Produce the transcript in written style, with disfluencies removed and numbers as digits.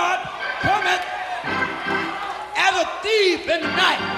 God cometh as a thief in the night.